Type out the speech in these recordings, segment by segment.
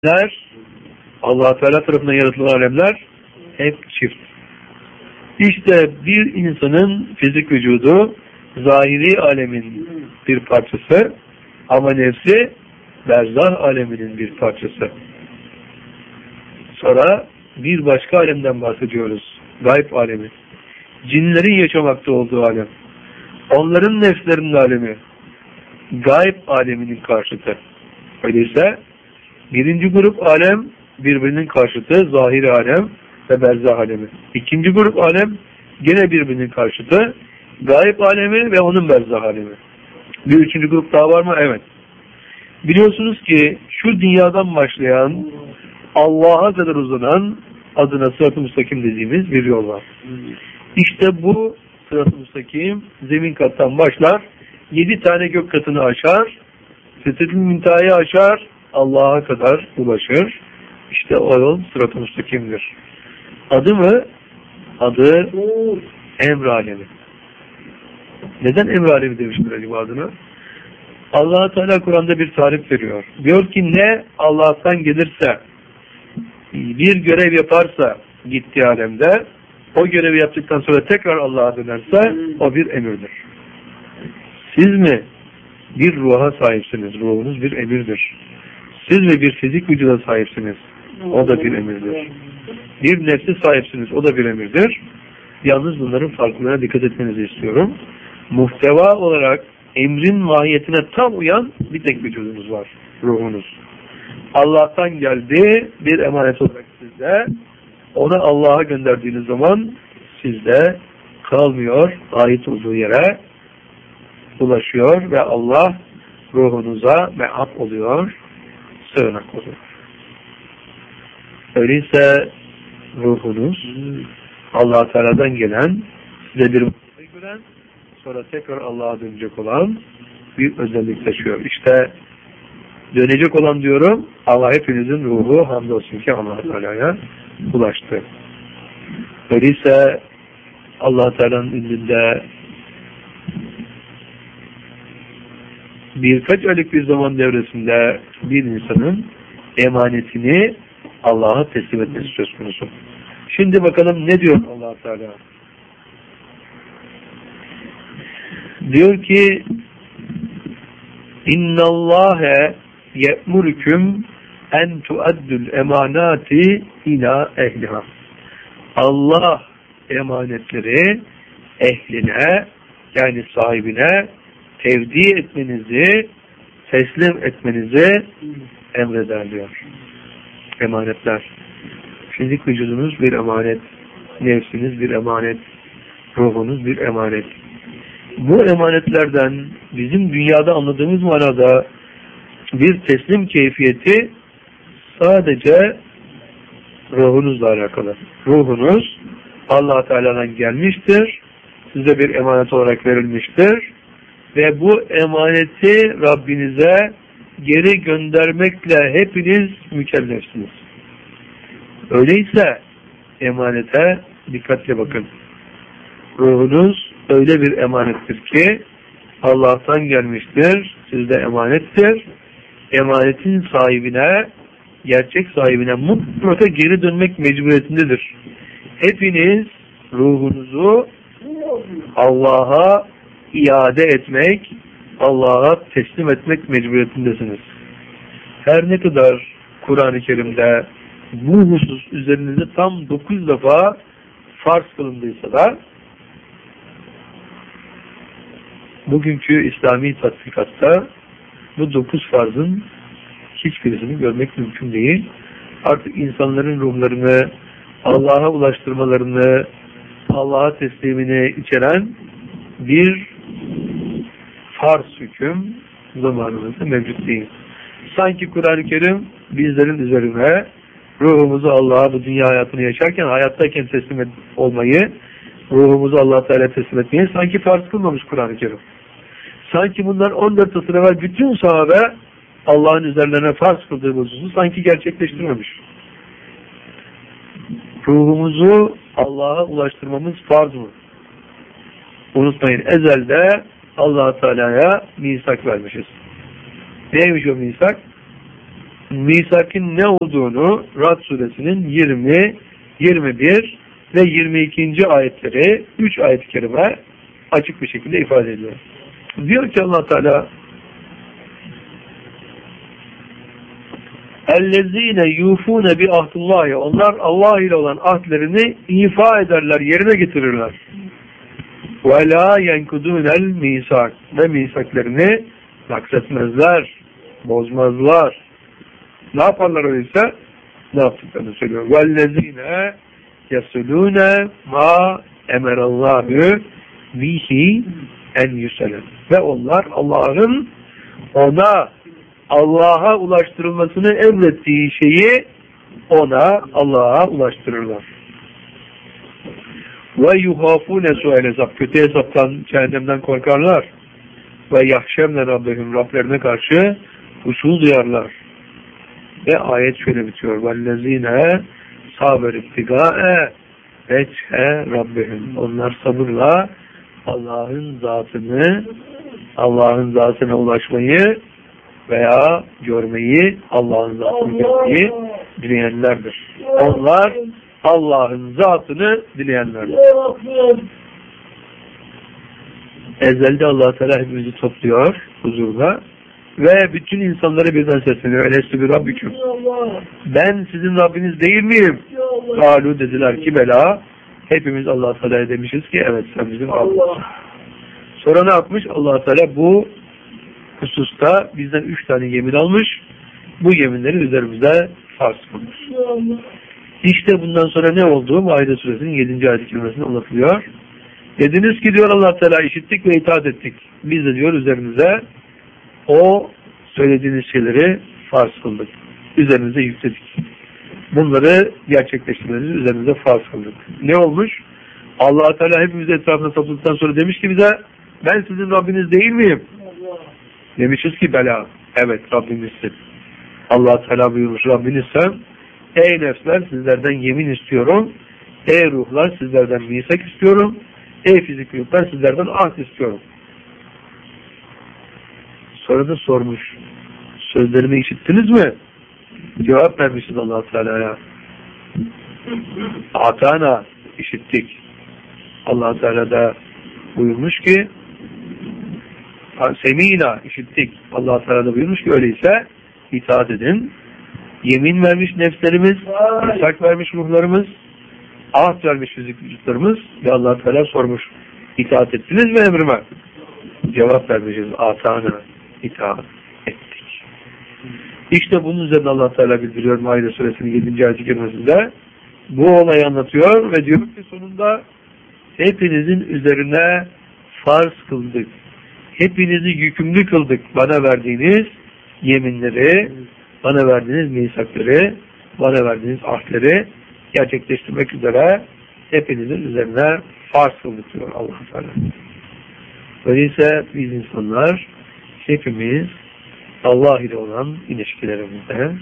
Allah Teala tarafından yaratılan alemler hep çift. İşte bir insanın fizik vücudu zahiri alemin bir parçası ama nefsi berzah aleminin bir parçası. Sonra bir başka alemden bahsediyoruz. Gayb alemi. Cinlerin yaşamakta olduğu alem. Onların nefslerinin alemi. Gayb aleminin karşıtı. Öyleyse birinci grup alem birbirinin karşıtı, zahiri alem ve berzah alemi. İkinci grup alem gene birbirinin karşıtı, gayb alemi ve onun berzah alemi. Bir üçüncü grup daha var mı? Evet. Biliyorsunuz ki şu dünyadan başlayan, Allah'a kadar uzanan adına sırat-ı müstakim dediğimiz bir yol var. İşte bu sırat-ı müstakim zemin kattan başlar, 7 tane gök katını aşar, Sidret-i Münteha'yı aşar, Allah'a kadar ulaşır. İşte o yol sırat-ı müstakimdir. Adı mı? Adı emr alemi. Neden emr alemi demiştir acaba adını? Allah Teala Kur'an'da bir tarif veriyor. Diyor ki ne Allah'tan gelirse, bir görev yaparsa gittiği alemde, o görevi yaptıktan sonra tekrar Allah'a dönerse o bir emirdir. Siz mi bir ruha sahipsiniz? Ruhunuz bir emirdir. Siz mi bir fizik vücuda sahipsiniz? O da bir emirdir. Bir nefsi sahipsiniz. O da bir emirdir. Yalnız bunların farklarına dikkat etmenizi istiyorum. Muhteva olarak emrin mahiyetine tam uyan bir tek vücudunuz var. Ruhunuz. Allah'tan geldi bir emanet olarak sizde. Onu Allah'a gönderdiğiniz zaman sizde kalmıyor. Ait olduğu yere ulaşıyor ve Allah ruhunuza me'ab oluyor. Sığınak oluyor. Öyleyse ruhunuz Allah Teala'dan gelen, size bir mutluluk gören, sonra tekrar Allah'a dönecek olan bir özellik taşıyor. İşte dönecek olan diyorum, Allah hepinizin ruhu hamdolsun ki Allah Teala'ya ulaştı. Öyleyse Allah Teala'nın indinde birkaç aylık bir zaman devresinde bir insanın emanetini Allah'a teslim etmesi söz konusu. Şimdi bakalım ne diyor Allah Teala? Diyor ki İnna Allahe ye'murukum en tuaddul emanati ila ehliha. Allah emanetleri ehline, yani sahibine tevdi etmenizi, teslim etmenizi emreder diyor. Emanetler. Fizik vücudunuz bir emanet, nefsiniz bir emanet, ruhunuz bir emanet. Bu emanetlerden bizim dünyada anladığımız manada bir teslim keyfiyeti sadece ruhunuzla alakalı. Ruhunuz Allah Teala'dan gelmiştir, size bir emanet olarak verilmiştir ve bu emaneti Rabbinize geri göndermekle hepiniz mükellefsiniz. Öyleyse emanete dikkatle bakın. Ruhunuz öyle bir emanettir ki Allah'tan gelmiştir, sizde emanettir. Emanetin sahibine, gerçek sahibine mutlaka geri dönmek mecburiyetindedir. Hepiniz ruhunuzu Allah'a iade etmek, Allah'a teslim etmek mecburiyetindesiniz. Her ne kadar Kur'an-ı Kerim'de bu husus üzerinizde tam 9 defa farz kılındıysa da bugünkü İslami tatbikatta bu 9 farzın hiçbirisini görmek mümkün değil. Artık insanların ruhlarını Allah'a ulaştırmalarını, Allah'a teslimini içeren bir farz hüküm zamanımızda mevcut değil. Sanki Kur'an-ı Kerim bizlerin üzerine ruhumuzu Allah'a bu dünya hayatını yaşarken, hayattayken teslim olmayı, ruhumuzu Allah Teala teslim etmeyi sanki farz kılmamış Kur'an-ı Kerim. Sanki bunlar 14 asır evvel bütün sahabe Allah'ın üzerlerine farz kıldığı hususu sanki gerçekleştirmemiş. Ruhumuzu Allah'a ulaştırmamız farz mı? Unutmayın, ezelde Allah Teala'ya misak vermişiz. Neymiş o misak? misakın ne olduğunu Rad suresinin 20, 21 ve 22. ayetleri 3 ayet-i kerime açık bir şekilde ifade ediyor. Diyor ki Allah Teala اَلَّذ۪ينَ يُوفُونَ بِعَهْدِ اللّٰهِ Onlar Allah ile olan ahdlerini ifa ederler, yerine getirirler. وَلَا يَنْكُدُونَ الْمِيسَاقِ Ve misaklerini naksetmezler, bozmazlar. Ne yaparlar öyleyse? Ne yaptıklarını söylüyor. وَالَّذ۪ينَ يَسُلُونَ مَا اَمَرَ اللّٰهُ بِهِ اَنْ يُسَلَمْ Ve onlar Allah'a ulaştırılmasını emrettiği şeyi Allah'a ulaştırırlar. Ve yuhafune su'el hesap kötü hesaptan, cehennemden korkarlar. Ve yahşemle Rabbihim Rablerine karşı huşu duyarlar. Ve ayet şöyle bitiyor. Vellezine saber ittigâe veçhe Rabbihim. Onlar sabırla Allah'ın zatına ulaşmayı veya görmeyi, Allah'ın zatını görmeyi dileyenlerdir. Onlar Allah'ın zatını dileyenlerdir. Ezelde Allah Teala hepimizi topluyor huzurda ve bütün insanları birden sesleniyor. Elestü bir Rabbiküm. Ben sizin Rabbiniz değil miyim? Kalu dediler ki bela. Hepimiz Allah Teala'ya demişiz ki evet sen bizim Rabbimizsin. Sonra ne yapmış? Allah Teala bu hususta bizden 3 tane yemin almış. Bu yeminleri üzerimizde farz kılmış. İşte bundan sonra ne oldu? Maide suresinin 7. ayet-i kerimesinde anlatılıyor. Dediniz ki diyor Allah Teala işittik ve itaat ettik. Biz de diyor üzerinize o söylediğiniz şeyleri farz kıldık. Üzerinize yükledik. Bunları gerçekleştirmenizi üzerinize farz kıldık. Ne olmuş? Allah Teala hepimizi etrafına topladıktan sonra demiş ki bize ben sizin Rabbiniz değil miyim? Demişiz ki bela. Evet Rabbimizsin. Allah Teala buyurmuş Rabbinizsen ey nefsler sizlerden yemin istiyorum. Ey ruhlar sizlerden misak istiyorum. Ey fizik ruhlar sizlerden ahd istiyorum. Sonra da sormuş. Sözlerimi işittiniz mi? Cevap vermişiz Allah Teala'ya. Atana işittik. Allah Teala da buyurmuş ki Semina işittik. Allah Teala da buyurmuş ki öyleyse itaat edin. Yemin vermiş nefslerimiz, misak vermiş ruhlarımız, ahd vermiş fizik vücutlarımız ve Allah Teala sormuş. İtaat ettiniz mi emrime? Cevap vermişiz. Atana itaat ettik. İşte bunun üzerine Allah Teala bildiriyor Maide suresinin 7. ayet-i kerimesinde. Bu olayı anlatıyor ve diyor ki sonunda hepinizin üzerine farz kıldık. Hepinizi yükümlü kıldık. Bana verdiğiniz yeminleri, bana verdiğiniz misakları, bana verdiğiniz ahdleri gerçekleştirmek üzere hepinizin üzerine farz kıldık diyor Allah-u Teala. Öyleyse biz insanlar hepimiz Allah ile olan ilişkilerimizde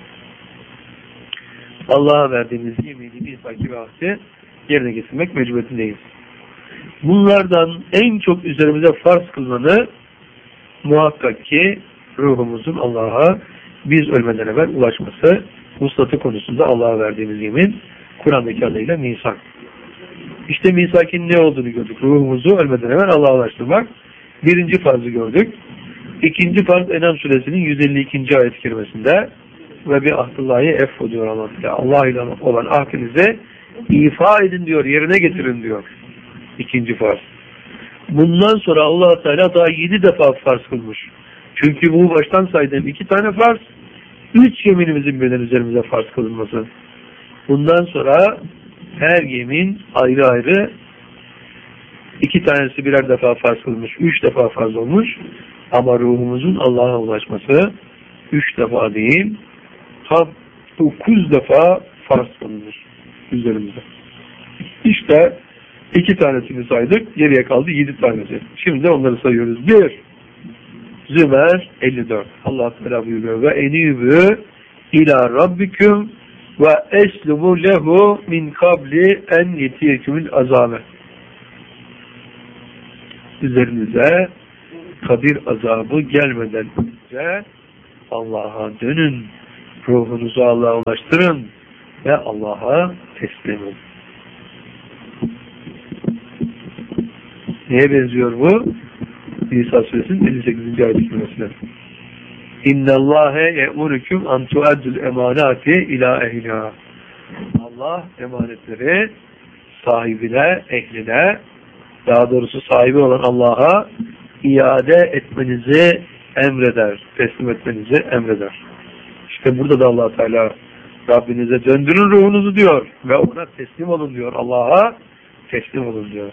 Allah'a verdiğimiz yemini, misaki ve ahdi yerine getirmek mecburiyetindeyiz. Bunlardan en çok üzerimize farz kılınanı muhakkak ki ruhumuzun Allah'a biz ölmeden evvel ulaşması, vuslatı konusunda Allah'a verdiğimiz yemin, Kur'an'daki adıyla misak. İşte misakin ne olduğunu gördük. Ruhumuzu ölmeden evvel Allah'a ulaştırmak. Birinci farzı gördük. İkinci farz Enam suresinin 152. ayet-i kerimesinde ve bir ahdullahi effu diyor Allah. Allah ile olan ahdinize ifa edin diyor, yerine getirin diyor. İkinci farz. Bundan sonra Allah Teala daha 7 defa farz kılmış. Çünkü bu baştan saydığım 2 tane farz, 3 yeminimizin birden üzerimize farz kılınması. Bundan sonra her yemin ayrı ayrı 2 tanesi birer defa farz kılınmış, 3 defa farz olmuş. Ama ruhumuzun Allah'a ulaşması 3 defa değil, tam 9 defa farz kılınmış üzerimize. İşte 2 tanesini saydık, geriye kaldı 7 tanesi. Şimdi onları sayıyoruz. 1. Zümer 54. Allah Teala buyuruyor ve enibü ila rabbiküm ve eslumu lehu min kabli en yetiyekümül azabe. Üzerinize kabir azabı gelmeden önce Allah'a dönün. Ruhunuzu Allah'a ulaştırın ve Allah'a teslim olun. Neye benziyor bu? İsa Suresinin 58. ayet-i kerimesine. İnnallâhe ye'murüküm an tu'addul emanati ila ehliha. Allah emanetleri sahibine, ehline, daha doğrusu sahibi olan Allah'a iade etmenizi emreder, teslim etmenizi emreder. İşte burada da Allah Teala Rabbinize döndürün ruhunuzu diyor ve ona teslim olun diyor. Allah'a teslim olun diyor.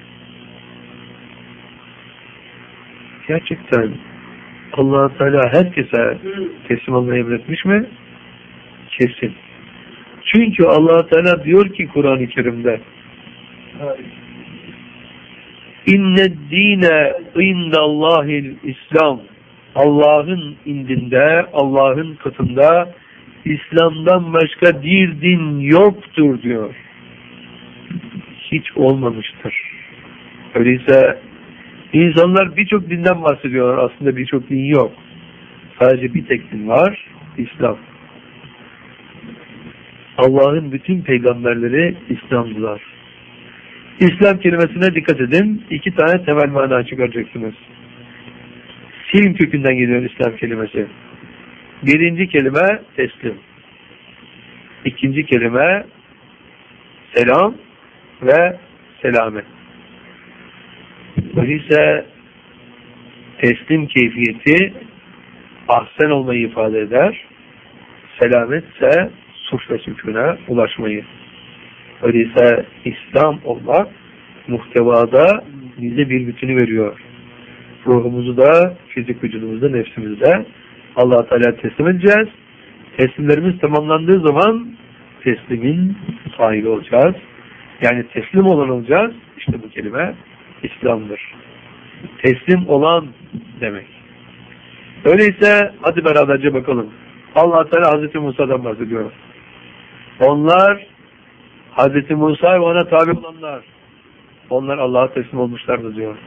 Gerçekten Allah Teala herkese teslim olmayı emretmiş mi? Kesin. Çünkü Allah Teala diyor ki Kur'an-ı Kerim'de İnned-dîne indallâhil İslam. Allah'ın indinde, Allah'ın katında İslam'dan başka bir din yoktur diyor. Hiç olmamıştır. Öyleyse insanlar birçok dinden bahsediyorlar. Aslında birçok din yok. Sadece bir tek din var. İslam. Allah'ın bütün peygamberleri İslam'dılar. İslam kelimesine dikkat edin. 2 tane temel mana çıkaracaksınız. Silm kökünden geliyor İslam kelimesi. Birinci kelime teslim. İkinci kelime selam ve selamet. Öyleyse teslim keyfiyeti ahsen olmayı ifade eder. Selamet ise suç ve sükûne ulaşmayı. Öyleyse İslam olmak muhtevada bize bir bütünü veriyor. Ruhumuzu da, fizik vücudumuzu da, nefsimizi de Allah-u Teala teslim edeceğiz. Teslimlerimiz tamamlandığı zaman teslimin sahibi olacağız. Yani teslim olan olacağız. İşte bu kelime İslam'dır. Teslim olan demek. Öyleyse hadi beraberce bakalım. Allah-u Teala Hazreti Musa'dan bahsediyor. Onlar Hazreti Musa ve ona tabi olanlar. Onlar Allah'a teslim olmuşlardı diyor.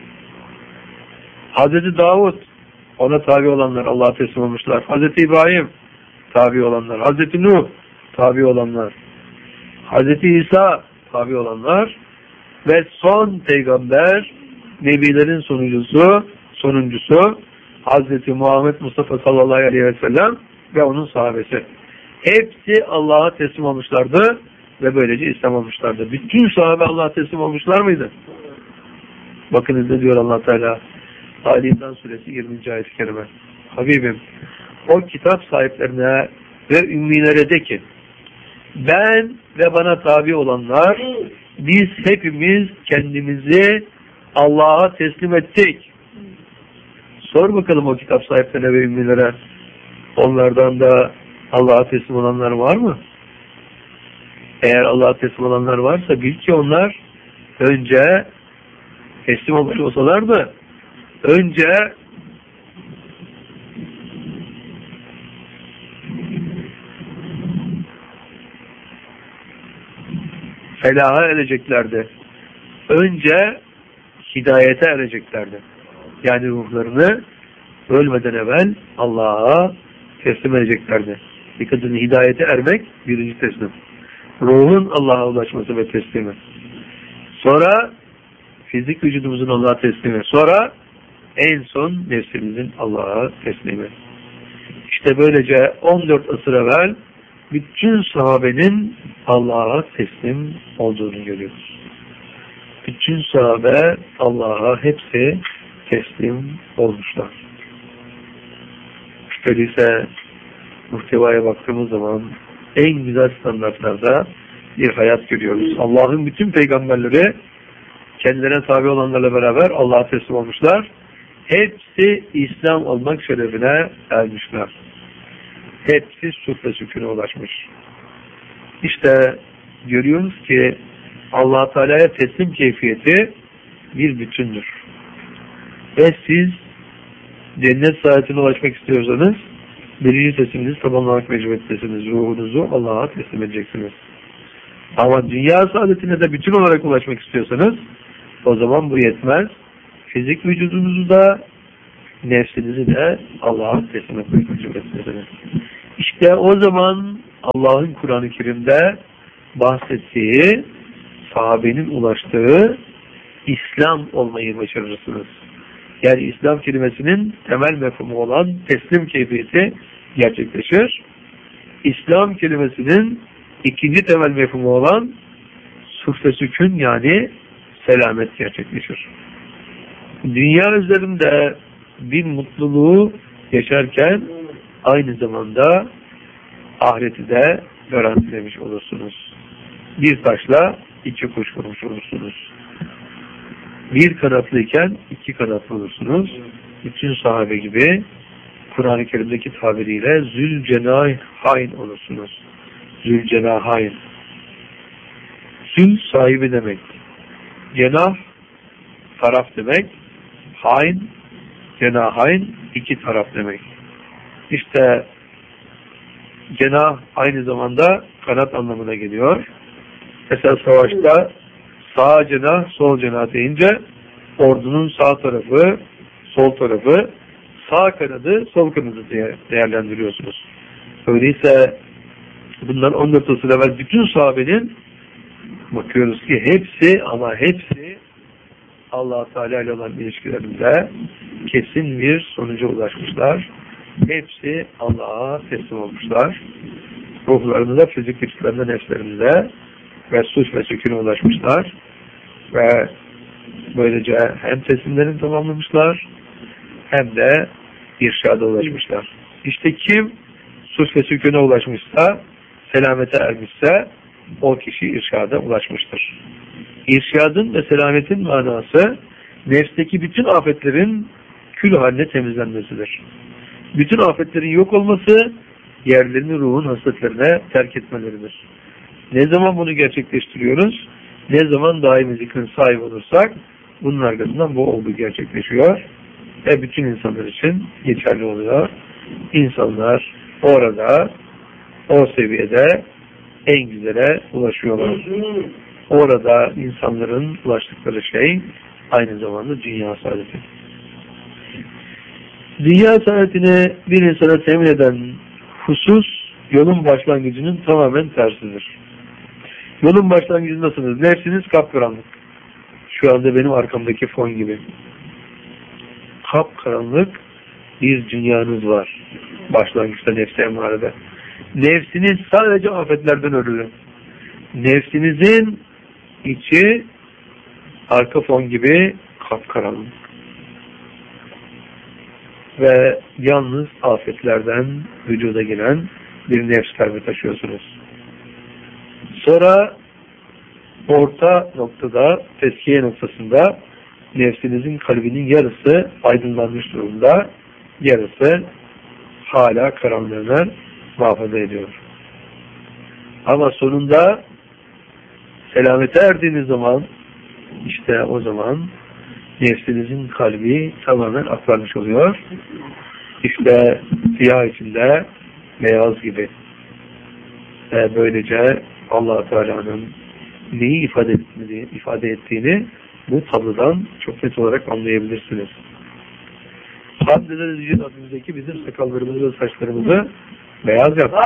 Hazreti Davud, ona tabi olanlar Allah'a teslim olmuşlar. Hazreti İbrahim, tabi olanlar. Hazreti Nuh, tabi olanlar. Hazreti İsa, tabi olanlar. Ve son peygamber, nebilerin sonuncusu Hazreti Muhammed Mustafa sallallahu aleyhi ve sellem ve onun sahabesi. Hepsi Allah'a teslim olmuşlardı ve böylece İslam olmuşlardı. Bütün sahabe Allah'a teslim olmuşlar mıydı? Bakın ne diyor Allah Teala. Ali İmran suresi 20. ayet-i kerime. Habibim, o kitap sahiplerine ve ümmilere de ki, ben ve bana tabi olanlar, biz hepimiz kendimizi Allah'a teslim ettik. Sor bakalım o kitap sahiplerine ve ümmilere, onlardan da Allah'a teslim olanlar var mı? Eğer Allah'a teslim olanlar varsa bil ki onlar önce teslim olmuş olsalar da önce felaha ereceklerdi. Önce hidayete ereceklerdi. Yani ruhlarını ölmeden evvel Allah'a teslim edeceklerdi. Dikkat edin, hidayete ermek birinci teslim. Ruhun Allah'a ulaşması ve teslimi. Sonra fizik vücudumuzun Allah'a teslimi. Sonra en son nefsimizin Allah'a teslimi. İşte böylece 14 asır evvel bütün sahabenin Allah'a teslim olduğunu görüyoruz. Bütün sahabe Allah'a hepsi teslim olmuşlar. Öyleyse muhtevaya baktığımız zaman en güzel standartlarda bir hayat görüyoruz. Allah'ın bütün peygamberleri kendilerine tabi olanlarla beraber Allah'a teslim olmuşlar. Hepsi İslam olmak şerefine ermişler. Hepsi sulh ve sükûne ulaşmış. İşte görüyoruz ki Allah Teala'ya teslim keyfiyeti bir bütündür. Ve siz cennet saadetine ulaşmak istiyorsanız birinci tesliminizi tamamlamak mecburiyettesiniz. Ruhunuzu Allah'a teslim edeceksiniz. Ama dünya saadetine de bütün olarak ulaşmak istiyorsanız o zaman bu yetmez. Fizik vücudunuzu da nefsinizi de Allah'a teslim etmek mecburiyettesiniz. İşte İşte o zaman Allah'ın Kur'an-ı Kerim'de bahsettiği, sahabenin ulaştığı İslam olmayı başarırsınız. Yani İslam kelimesinin temel mefhumu olan teslim keyfiyeti gerçekleşir. İslam kelimesinin ikinci temel mefhumu olan sulh ve sükun yani selamet gerçekleşir. Dünya üzerinde bir mutluluğu yaşarken aynı zamanda ahireti de garantilemiş olursunuz. Bir taşla iki kuş vurmuş olursunuz. Bir kanatlıyken iki kanatlı olursunuz. Bütün sahabe gibi Kur'an-ı Kerim'deki tabiriyle zülcenahayn olursunuz. Zülcenahayn. Zül sahibi demek. Cenah taraf demek. Hayn, cenahayn iki taraf demek. İşte cenah aynı zamanda kanat anlamına geliyor. Mesela savaşta sağ cenah, sol cenah deyince ordunun sağ tarafı, sol tarafı, sağ kanadı, sol kanadı diye değerlendiriyorsunuz. Öyleyse bundan 14 asır evvel bütün sahabenin bakıyoruz ki hepsi ama hepsi Allah-u Teala ile olan ilişkilerinde kesin bir sonuca ulaşmışlar. Hepsi Allah'a teslim olmuşlar. Ruhlarında, fizik güçlerinde, nefslerinde ve sulh ve sükûne ulaşmışlar. Ve böylece hem teslimlerini tamamlamışlar hem de irşada ulaşmışlar. İşte kim sulh ve sükûne ulaşmışsa, selamete ermişse o kişi irşada ulaşmıştır. İrşadın ve selametin manası nefsteki bütün afetlerin kül haline temizlenmesidir. Bütün afetlerin yok olması yerlerini ruhun hasletlerine terk etmeleridir. Ne zaman bunu gerçekleştiriyoruz? Ne zaman daimi zikrin sahibi olursak bunun arkasından bu olgu gerçekleşiyor ve bütün insanlar için geçerli oluyor. İnsanlar orada o seviyede en güzele ulaşıyorlar. Orada insanların ulaştıkları şey aynı zamanda dünya saadeti. Dünya saadetini bir insana temin eden husus yolun başlangıcının tamamen tersidir. Yolun başlangıcındasınız. Nefsiniz kapkaranlık. Şu anda benim arkamdaki fon gibi. Kapkaranlık bir dünyanız var. Başlangıçta nefsi emarede. Nefsiniz sadece afetlerden örülü. Nefsinizin içi arka fon gibi kapkaranlık. Ve yalnız afetlerden vücuda gelen bir nefs kalbi taşıyorsunuz. Sonra orta noktada, teskiye noktasında nefsinizin kalbinin yarısı aydınlanmış durumda, yarısı hala karanlığını muhafaza ediyor. Ama sonunda selamete erdiğiniz zaman işte o zaman nefsinizin kalbi tamamen aklanmış oluyor. İşte siyah içinde beyaz gibi. Ve böylece Allah-u Teala'nın neyi ifade ettiğini bu tablodan çok net olarak anlayabilirsiniz. Hamd ederiz Rabbimizdeki bizim sakallarımızı, saçlarımızı beyaz yaptı.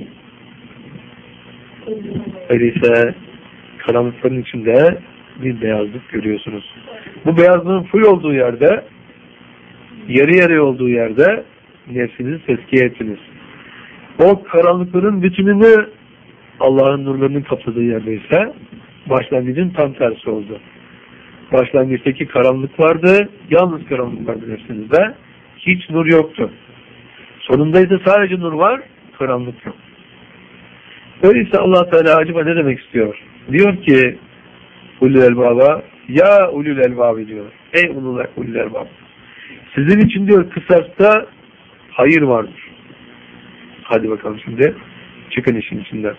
Öyleyse karanlıkların içinde bir beyazlık görüyorsunuz. Bu beyazlığın full olduğu yerde, yarı yarı olduğu yerde nefsinizi tezkiye ettiniz. O karanlıkların bütününü Allah'ın nurlarının kapladığı yerdeyse başlangıcın tam tersi oldu. Başlangıçtaki karanlık vardı, yalnız karanlık vardı nefsinizde. Hiç nur yoktu. Sonunda ise sadece nur var, karanlık yok. Öyleyse Allah Teala acaba ne demek istiyor? Diyor ki ulul elbaba, ya ulul elbab diyor. Ey ulul elbab. Sizin için diyor kısasta hayır vardır. Hadi bakalım şimdi çıkın işin içinden.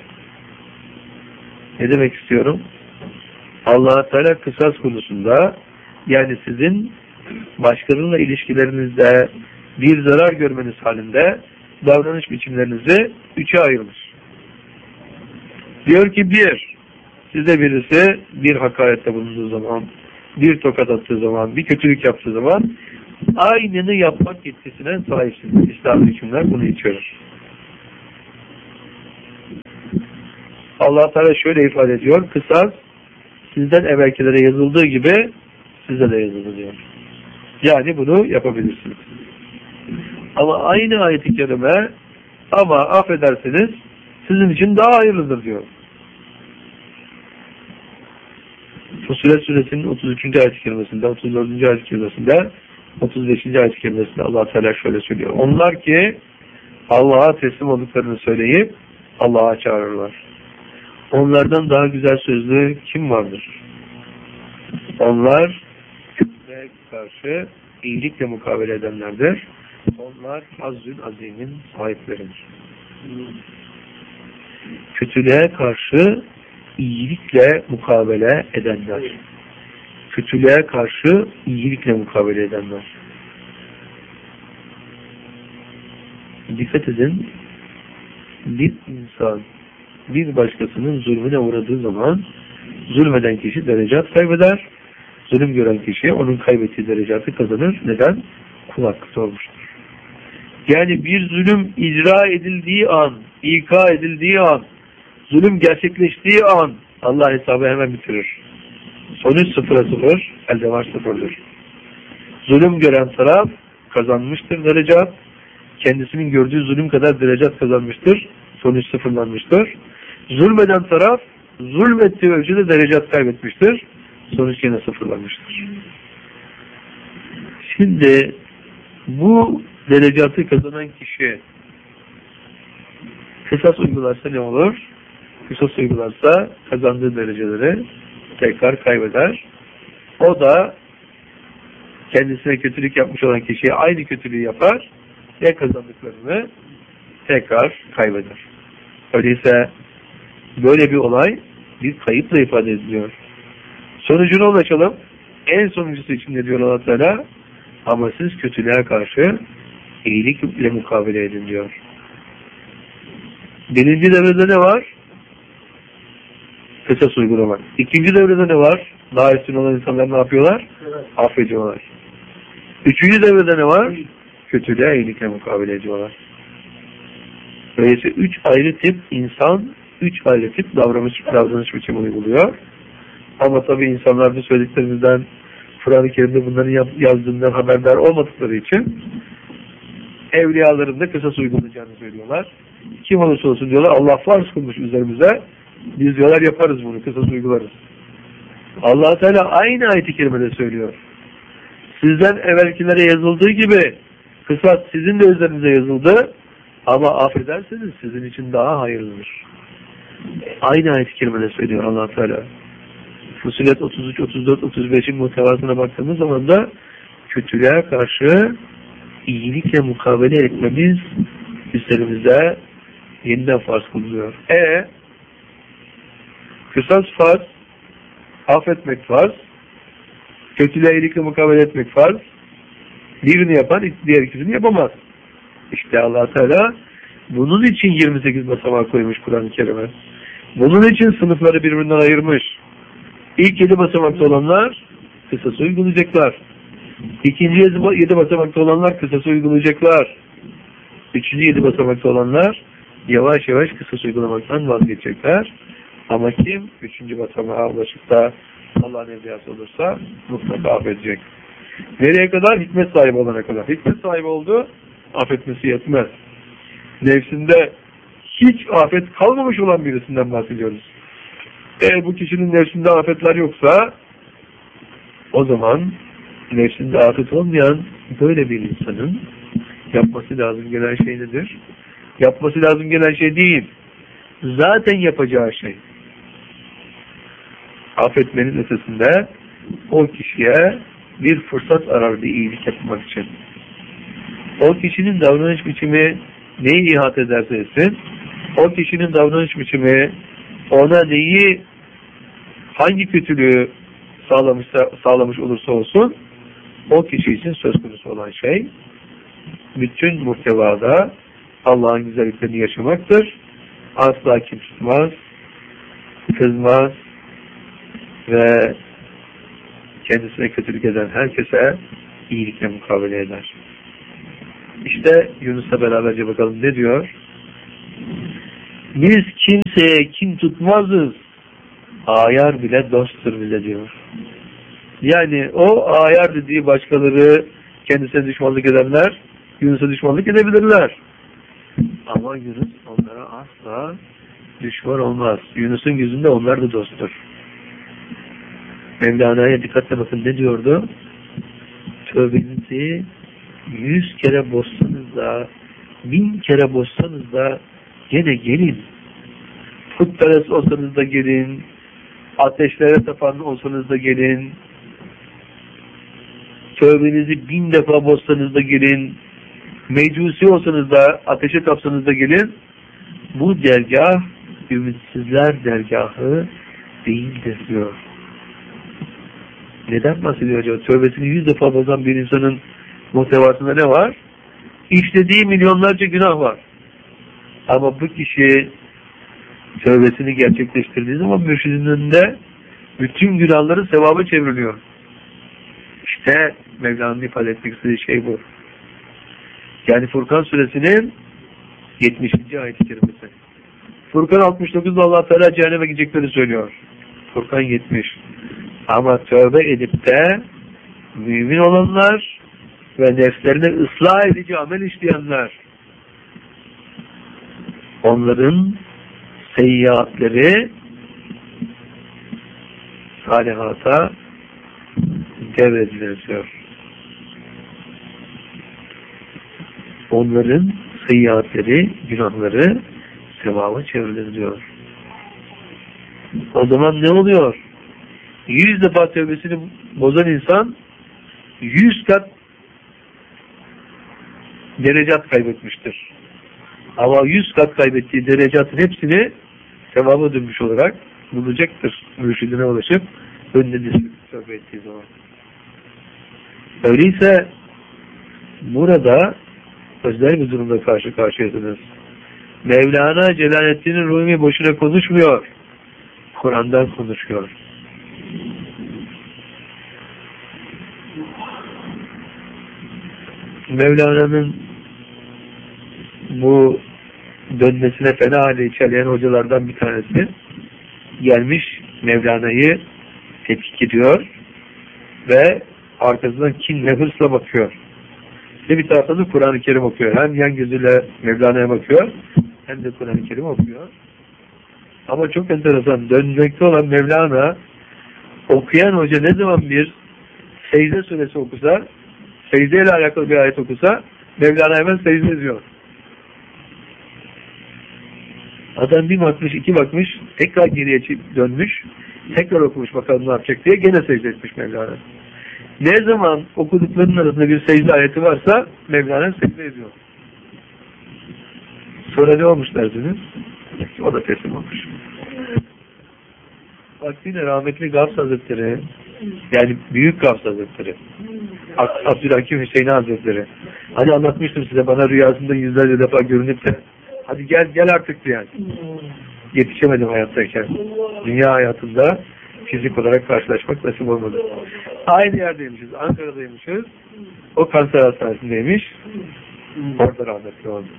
Ne demek istiyorum? Allah Teala kısas konusunda yani sizin başkalarıyla ilişkilerinizde bir zarar görmeniz halinde davranış biçimlerinizi üçe ayırmış. Diyor ki size birisi bir hakarette bulunduğu zaman, bir tokat attığı zaman, bir kötülük yaptığı zaman aynını yapmak yetkisine sahipsiniz. İslam hükümler bunu içerir. Allah Teala şöyle ifade ediyor. Kısas sizden evvelkilere yazıldığı gibi size de yazıldı diyor. Yani bunu yapabilirsiniz. Ama aynı ayet-i kerime ama affederseniz sizin için daha hayırlıdır diyor. Fussilet suresinin 33. ayet-i kerimesinde, 34. ayet-i kerimesinde, 35. ayet-i kerimesinde Allah Teala şöyle söylüyor. Onlar ki Allah'a teslim olduklarını söyleyip Allah'a çağırırlar. Onlardan daha güzel sözlü kim vardır? Onlar kötülüğe karşı iyilikle mukabele edenlerdir. Onlar Hazzül Azim'in sahipleridir. Kötülüğe karşı iyilikle mukabele edenler. Kötülüğe karşı iyilikle mukabele edenler. Dikkat edin, bir insan bir başkasının zulmüne uğradığı zaman zulmeden kişi derecat kaybeder, zulüm gören kişi onun kaybettiği derecatı kazanır. Neden? Kul hakkı olmuştur. Yani bir zulüm icra edildiği an, ika edildiği an, zulüm gerçekleştiği an Allah hesabı hemen bitirir. Sonuç 0'a 0, elde var 0'dır. Zulüm gören taraf kazanmıştır derecat, kendisinin gördüğü zulüm kadar derecat kazanmıştır, sonuç sıfırlanmıştır. Zulmeden taraf zulmettiği ölçüde derecat kaybetmiştir, sonuç yine sıfırlanmıştır. Şimdi bu derecatı kazanan kişi kısas uygularsa ne olur? Kısas uygularsa kazandığı dereceleri tekrar kaybeder. O da kendisine kötülük yapmış olan kişiye aynı kötülüğü yapar ve kazandıklarını tekrar kaybeder. Öyleyse böyle bir olay bir kayıpla ifade ediliyor. Sonucuna ulaşalım. En sonuncusu için ne diyor Allah Teala? Ama siz kötülüğe karşı iyilikle mukabele edin diyor. Birinci devrede ne var? Kısas uygulamak. İkinci devrede ne var? Daha üstün olan insanlar ne yapıyorlar? Evet. Affediyorlar. Üçüncü devrede ne var? Kötülüğe iyilikle mukabele ediyorlar. Böylece 3 ayrı tip insan, 3 ayrı tip davranış biçimi uyguluyor. Ama tabii insanlar bu söylediklerimizden, Kur'an-ı Kerim'de bunların yazdığından haberdar olmadıkları için evliyaların da kısas uygulayacağını söylüyorlar. Kim olursa olsun diyorlar, Allah farz kılmış üzerimize, biz diyorlar yaparız bunu, kısas uygularız. Allah Teala aynı ayet-i kerimede söylüyor. Sizden evvelkilere yazıldığı gibi kısas sizin de üzerinize yazıldı ama affederseniz sizin için daha hayırlıdır. Aynı ayet-i kerimede söylüyor Allah Teala. Fussilet 33, 34, 35'in muhtevasına baktığımız zaman da kötülüğe karşı iyilikle mukabele etmemiz üzerimizde yeniden farz kılınıyor. Kısas farz, affetmek farz, kötülüğe iyilikle mukabele etmek farz, birini yapan diğer ikisini yapamaz. İşte Allah Teala bunun için 28 basamak koymuş Kur'an-ı Kerim'e. Bunun için sınıfları birbirinden ayırmış. İlk 7 basamakta olanlar kısası uygulayacaklar. İkinci 7 basamakta olanlar kısası uygulayacaklar. Üçüncü 7 basamakta olanlar yavaş yavaş kısas uygulamaktan vazgeçecekler. Ama kim 3. basamağa ulaşıp da Allah'ın evliyası olursa mutlaka affedecek. Nereye kadar? Hikmet sahibi olana kadar. Hikmet sahibi oldu, affetmesi yetmez. Nefsinde hiç afet kalmamış olan birisinden bahsediyoruz. Eğer bu kişinin nefsinde afetler yoksa o zaman nefsinde afet olmayan böyle bir insanın yapması lazım gelen şey nedir? Yapması lazım gelen şey değil. Zaten yapacağı şey. Affetmenin ötesinde o kişiye bir fırsat arar bir iyilik yapmak için. O kişinin davranış biçimi neyi ihat ederse etsin, o kişinin davranış biçimi ona neyi, hangi kötülüğü sağlamış olursa olsun, o kişi için söz konusu olan şey, bütün muhtevada Allah'ın güzelliklerini yaşamaktır. Asla kim tutmaz, kızmaz ve kendisine kötülük eden herkese iyilikle mukabele eder. İşte Yunus'la beraberce bakalım ne diyor? Biz kimseye kin tutmazız. Ayar bile dosttur bize diyor. Yani o ayar dediği başkaları kendisine düşmanlık edenler Yunus'a düşmanlık edebilirler. Ama Yunus onlara asla düşman olmaz. Yunus'un gözünde onlar da dosttur. Mevlana'ya dikkatle bakın ne diyordu? Tövbenizi 100 kere bozsanız da 1000 kere bozsanız da gene gelin. Putperest olsanız da gelin. Ateşlere tapan olsanız da gelin. Tövbenizi 1000 defa bozsanız da gelin. Mecusi olsanız da ateşe tapsanız da gelin. Bu dergah ümitsizler dergahı değildir diyor. Neden bahsediyor acaba? Tövbesini 100 defa bozan bir insanın muhtevasında ne var? İşlediği milyonlarca günah var. Ama bu kişi tövbesini gerçekleştirdiği zaman mürşidin önünde bütün günahları sevaba çevriliyor. İşte Mevlana'nın ifade etmek istediği şey bu. Yani Furkan suresinin 70. ayet-i kerimesi. Furkan 69'da Allah Teala cehenneme gidecekleri söylüyor. Furkan 70. Ama tövbe edip de mümin olanlar ve nefslerini ıslah edici amel işleyenler, onların seyyiatleri salihata devredilir diyor. Onların seyyiatleri, günahları sevaba çevrilir diyor. O zaman ne oluyor? 100 defa tövbesini bozan insan 100 kat derecat kaybetmiştir. Ama 100 kat kaybettiği derecatın hepsini sevaba dönmüş olarak bulacaktır. Mürşidine ulaşıp önüne dizilip tövbe ettiği zaman. Öyleyse burada özel bir durumda karşı karşıyasınız. Mevlana Celaleddin Rumi boşuna konuşmuyor. Kur'an'dan konuşuyor. Mevlana'nın bu dönmesine fena hale içerleyen hocalardan bir tanesi gelmiş Mevlana'yı tetkik ediyor ve arkasından kin ve hırsla bakıyor. Ve bir taraftan da Kur'an-ı Kerim okuyor. Hem yan gözüyle Mevlana'ya bakıyor hem de Kur'an-ı Kerim okuyor. Ama çok enteresan, dönmekte olan Mevlana okuyan hoca ne zaman bir secde suresi okusa, secde ile alakalı bir ayet okusa Mevlana hemen secde ediyor. Adam bir bakmış, iki bakmış, tekrar geriye dönmüş, tekrar okumuş bakalım ne yapacak diye gene secde etmiş Mevlana. Ne zaman okuduklarının arasında bir secde ayeti varsa Mevlana secde ediyor. Sonra ne olmuş dersiniz? O da teslim olmuş. Bak yine rahmetli Gavs Hazretleri, yani Büyük Gavs Hazretleri, Abdülhakim Hüseyin Hazretleri, hani anlatmıştım size, bana rüyasında yüzlerce defa görünüp de hadi gel artık diye. Yetişemedim hayattayken. Dünya hayatında fizik olarak karşılaşmak nasip olmadı. Aynı yerdeymişiz, Ankara'daymışız. O kanser hastanesindeymiş. Orada rahmetli oldu.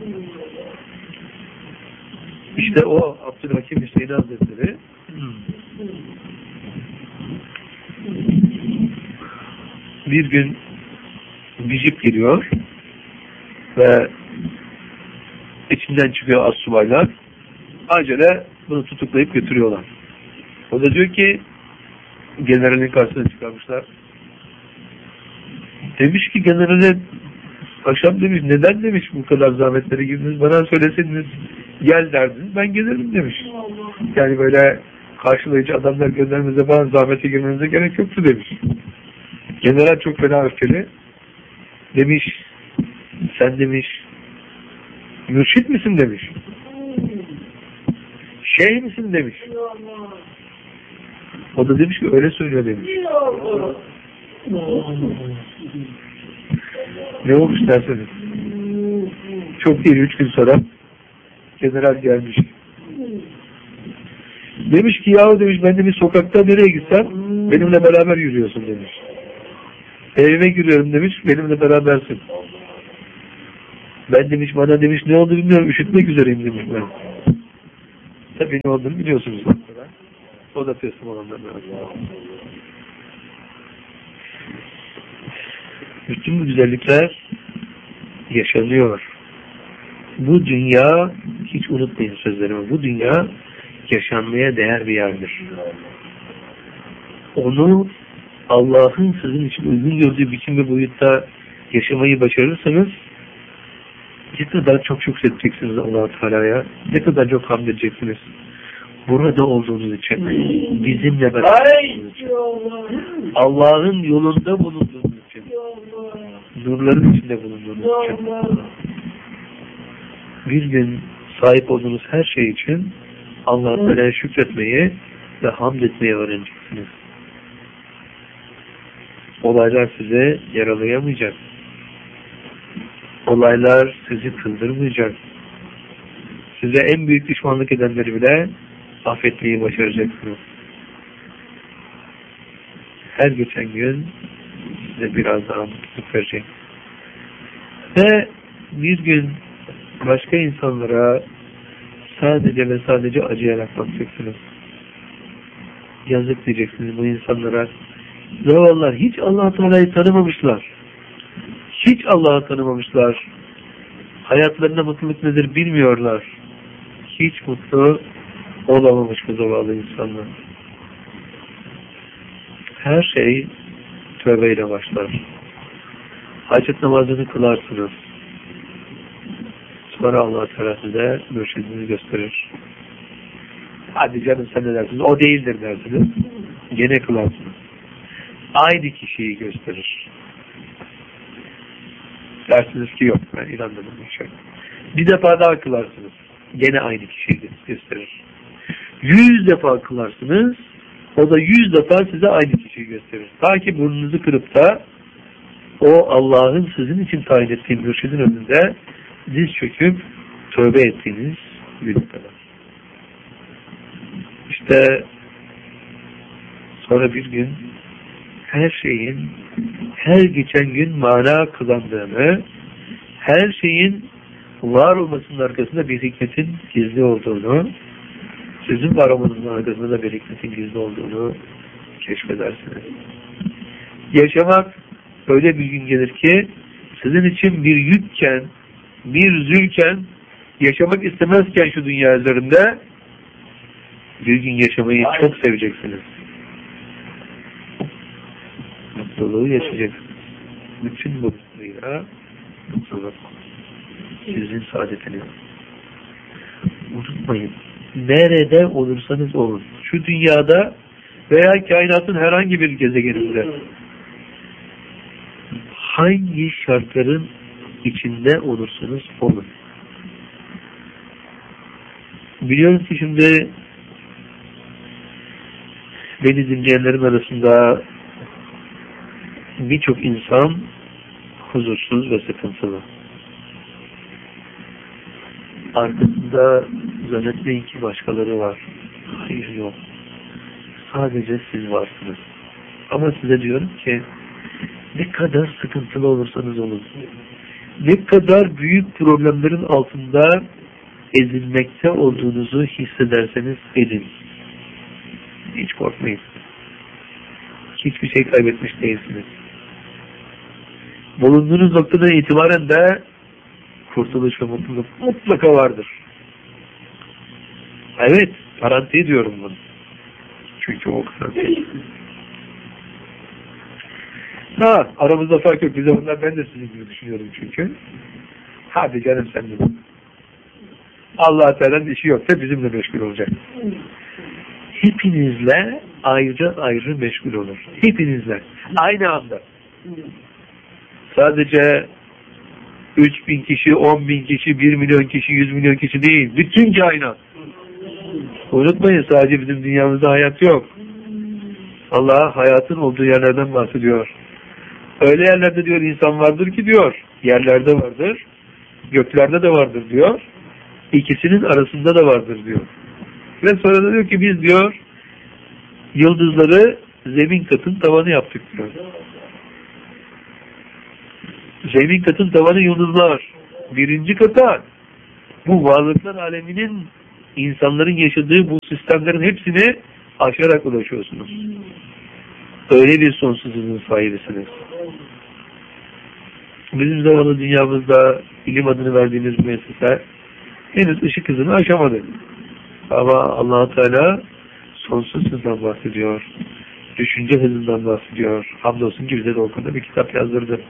İşte o Abdülhakim Hüseyin Hazretleri bir gün bir jip geliyor ve içinden çıkıyor astsubaylar. Acele bunu tutuklayıp götürüyorlar. O da diyor ki generalin karşısına çıkarmışlar. Demiş ki generale, paşam demiş, neden demiş bu kadar zahmetlere girdiniz, bana söyleseydiniz gel derdiniz, ben gelirim demiş. Yani böyle karşılayıcı adamlar göndermenize, bana zahmete girmenize gerek yoktu demiş. General çok fena öfkeli. Demiş, sen demiş mürşit misin demiş. Şeyh misin demiş. O da demiş ki öyle söylüyor demiş. Ne olmuş derseniz. Çok değil, 3 gün sonra general gelmiş. Demiş ki yahu demiş, ben demiş sokakta nereye gitsem benimle beraber yürüyorsun demiş. Evime giriyorum demiş, benimle berabersin. Ben demiş, bana demiş ne oldu bilmiyorum, üşütmek üzereyim demiş ben. Tabii ne olduğunu biliyorsunuz. O da teslim olanlar. Bütün bu güzellikler yaşanıyor. Bu dünya, hiç unutmayın sözlerimi, bu dünya yaşanmaya değer bir yerdir. Onu Allah'ın sizin için uygun gördüğü biçim ve boyutta yaşamayı başarırsanız ne kadar çok şükredeceksiniz Allah-u Teala'ya, ne kadar çok hamd edeceksiniz. Burada olduğunuz için, bizimle beraber olduğunuz için, Allah'ın yolunda bulunduğunuz için, nurların içinde bulunduğunuz için, bir gün sahip olduğunuz her şey için Allah-u Teala'ya şükretmeyi ve hamd etmeyi öğreneceksiniz. Olaylar sizi yaralayamayacak. Olaylar sizi kıldırmayacak. Size en büyük düşmanlık edenleri bile affetmeyi başaracaksınız. Her geçen gün size biraz daha mutluluk verecek. Ve bir gün başka insanlara sadece ve sadece acıyarak bakacaksınız. Yazık diyeceksiniz bu insanlara. Zavallılar hiç Allah-u Teala'yı tanımamışlar. Hiç Allah'ı tanımamışlar. Hayatlarında mutluluk nedir bilmiyorlar. Hiç mutlu olamamış bu zavallı insanlar. Her şey tövbeyle başlar. Hacet namazını kılarsınız. Sonra Allah-u Teala size mürşidini gösterir. Hadi canım sen ne dersiniz? O değildir dersiniz. Gene kılarsınız. Aynı kişiyi gösterir. Dersiniz ki yok ben inanmadım. Bir defa daha kılarsınız. Gene aynı kişiyi gösterir. 100 defa kılarsınız. O da 100 defa size aynı kişiyi gösterir. Ta ki burnunuzu kırıp da o Allah'ın sizin için tayin ettiği mürşidin önünde diz çöküp tövbe ettiğiniz güne kadar. İşte sonra bir gün her şeyin her geçen gün mana kazandığını, her şeyin var olmasının arkasında bir hikmetin gizli olduğunu, sizin var olmanızın arkasında da bir hikmetin gizli olduğunu keşfedersiniz. Yaşamak öyle bir gün gelir ki sizin için bir yükken, bir zülken, yaşamak istemezken şu dünya üzerinde bir gün yaşamayı çok seveceksiniz. Mutluluğu yaşayacaksınız. Bütün mutluluğuyla mutluluk. Sizin saadetiniz. Unutmayın. Nerede olursanız olun. Şu dünyada veya kainatın herhangi bir gezegeninde hangi şartların içinde olursanız olun. Biliyorum ki şimdi beni dinleyenlerin arasında birçok insan huzursuz ve sıkıntılı. Arkasında zannetmeyin ki başkaları var. Hayır yok. Sadece siz varsınız. Ama size diyorum ki ne kadar sıkıntılı olursanız olun. Ne kadar büyük problemlerin altında ezilmekte olduğunuzu hissederseniz edin. Hiç korkmayın. Hiçbir şey kaybetmiş değilsiniz. Bulunduğunuz noktadan itibaren de kurtuluş ve mutluluk mutlaka vardır. Evet, garanti ediyorum bunu. Çünkü o kadar değil. Aramızda fark yok. Bize bunlar ben de sizin gibi düşünüyorum çünkü. Hadi canım sen de. Allah-u Teala'nın işi yoksa bizimle meşgul olacak. Hepinizle ayrı ayrı meşgul olur. Hepinizle. Aynı anda. Sadece 3000 kişi, 10.000 kişi, 1 milyon kişi, 100 milyon kişi değil. Bütün kainat. Unutmayın sadece bizim dünyamızda hayat yok. Allah hayatın olduğu yerlerden bahsediyor. Öyle yerlerde diyor insan vardır ki diyor. Yerlerde vardır. Göklerde de vardır diyor. İkisinin arasında da vardır diyor. Ve sonra da diyor ki biz diyor yıldızları zemin katın tavanı yaptık diyor. Zemin katın tavanı yıldızlar. Birinci kata bu varlıklar aleminin insanların yaşadığı bu sistemlerin hepsini aşarak ulaşıyorsunuz. Öyle bir sonsuzluğun sahibisiniz. Bizim zamanlı dünyamızda ilim adını verdiğimiz müessese henüz ışık hızını aşamadı. Ama Allah-u Teala sonsuz hızdan bahsediyor. Düşünce hızından bahsediyor. Hamdolsun ki bize de o konuda bir kitap yazdırdı.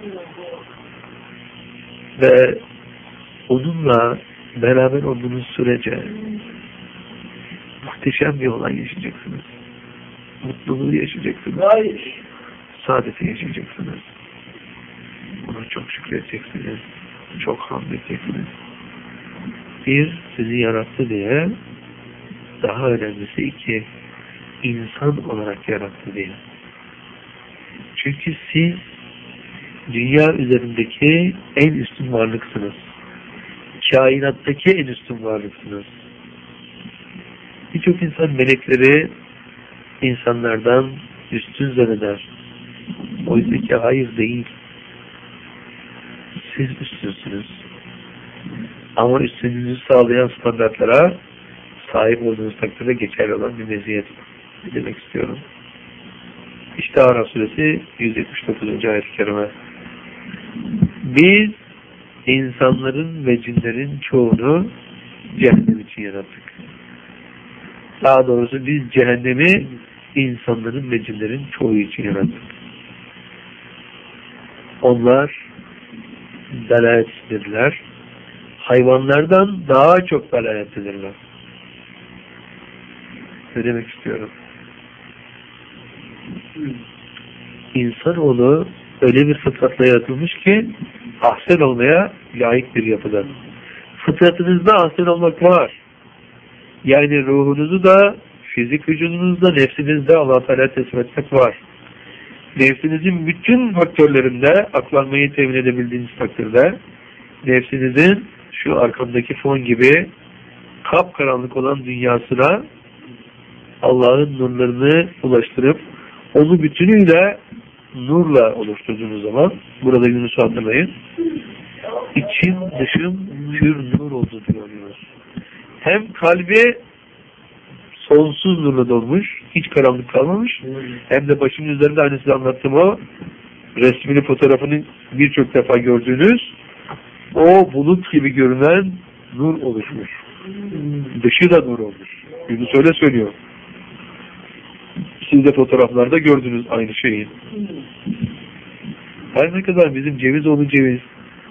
Ve onunla beraber olduğunuz sürece muhteşem bir olay yaşayacaksınız. Mutluluğu yaşayacaksınız. Saadeti yaşayacaksınız. Ona çok şükredeceksiniz. Çok hamd edeceksiniz. Bir, sizi yarattı diye, daha önemlisi iki, insan olarak yarattı diye. Çünkü siz dünya üzerindeki en üstün varlıksınız. Kainattaki en üstün varlıksınız. Birçok insan melekleri insanlardan üstün zanneder. Oysa ki hayır değil. Siz üstünsünüz. Ama üstünlüğünüzü sağlayan standartlara sahip olduğunuz takdirde geçerli olan bir meziyet demek istiyorum. İşte Araf suresi 179. ayet-i kerime. Biz insanların ve cinlerin çoğunu cehennem için yarattık. Daha doğrusu biz cehennemi insanların ve cinlerin çoğu için yarattık. Onlar dalaletlidirler. Hayvanlardan daha çok dalaletlidirler. Ne demek istiyorum? İnsanoğlu öyle bir fıtratla yaratılmış ki ahsen olmaya layık bir yapıda. Fıtratınızda ahsen olmak var. Yani ruhunuzu da, fizik vücudunuzda, nefsinizde Allah-u Teala teslim etmek var. Nefsinizin bütün faktörlerinde aklanmayı temin edebildiğiniz takdirde nefsinizin şu arkamdaki fon gibi kapkaranlık olan dünyasına Allah'ın nurlarını ulaştırıp onu bütünüyle nurla oluşturduğunuz zaman, burada Yunus'u hatırlayın, içim dışım pür nur oldu diyoruz. Hem kalbi sonsuz nurla dolmuş, hiç karanlık kalmamış, hem de başımın üzerinde hani size anlattım o resmini, fotoğrafını birçok defa gördüğünüz o bulut gibi görünen nur oluşmuş. Dışı da nur olmuş. Yunus öyle söylüyor. Siz de fotoğraflarda gördünüz aynı şeyi. Her ne kadar bizim Cevizoğlu Ceviz